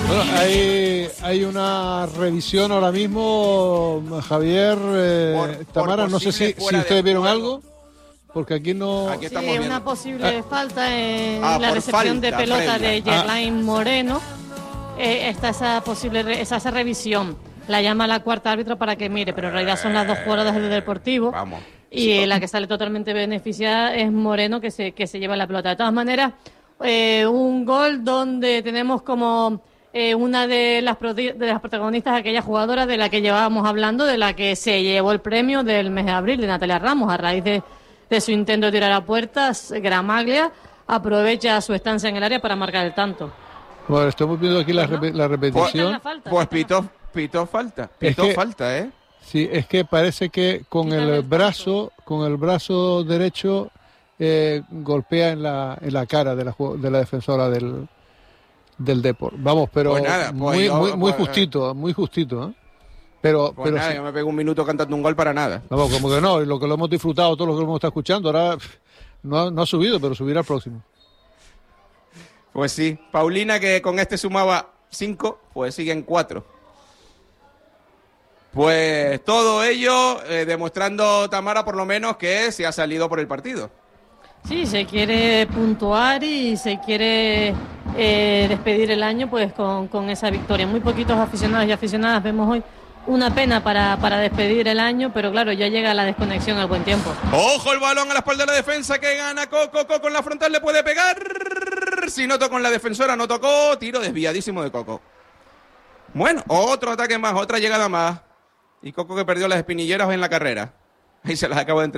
Bueno, hay una revisión ahora mismo, Javier, Tamara, no sé si ustedes vieron algo, porque aquí no... Aquí Sí, una posible falta en la por recepción de falta pelota previa. de Yerlain Moreno. Está esa revisión. La llama la cuarta árbitro para que mire, pero en realidad son las dos jugadoras del Deportivo. Vamos. Y la que sale totalmente beneficiada es Moreno, que se lleva la pelota. De todas maneras, un gol donde tenemos como una de las protagonistas, aquella jugadora de la que llevábamos hablando, de la que se llevó el premio del mes de abril, de Natalia Ramos, a raíz de su intento de tirar a puertas. Gramaglia aprovecha su estancia en el área para marcar el tanto. Bueno, estamos viendo aquí la repetición. Pues pitó falta. Falta, ¿eh? Sí, es que parece que con el brazo derecho golpea en la cara de la defensora del Depor. Vamos, pero pues nada, pues muy justito, ¿eh? Pero nada, sí. yo me pego un minuto cantando un gol para nada. Vamos, como que no, lo que lo hemos disfrutado, todos los que lo hemos estado escuchando, ahora no ha subido, pero subirá al próximo. Pues sí, Paulina, que con este sumaba 5, pues siguen 4. Pues todo ello demostrando, Tamara, por lo menos, que se ha salido por el partido. Sí, se quiere puntuar y se quiere despedir el año pues con esa victoria. Muy poquitos aficionados y aficionadas vemos hoy. Una pena para despedir el año, pero claro, ya llega la desconexión al buen tiempo. ¡Ojo el balón a la espalda de la defensa que gana Coco! Coco en la frontal le puede pegar. Si no tocó en la defensora, no tocó. Tiro desviadísimo de Coco. Bueno, otro ataque más, otra llegada más. Y Coco que perdió las espinilleras en la carrera. Ahí se las acabo de entregar.